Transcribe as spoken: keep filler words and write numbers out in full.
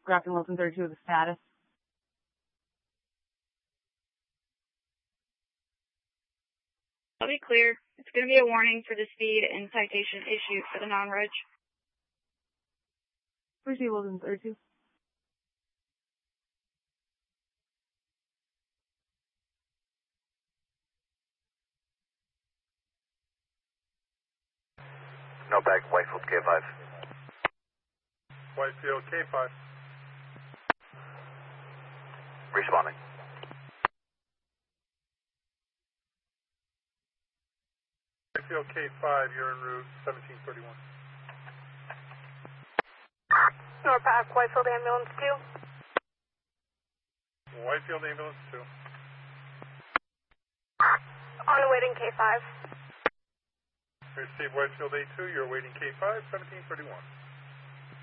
Grafton Wilson thirty-two, the status. I'll be clear. It's going to be a warning for the speed and citation issued for the non-reg. Proceed, Wilson thirty-two. No back, Whitefield K five. Whitefield K five. Responding. Whitefield K five, you're en route seventeen thirty-one. Norpac, Whitefield Ambulance two. Whitefield Ambulance two. On awaiting K five. Receive Whitefield A two, you're awaiting K five, seventeen thirty-one.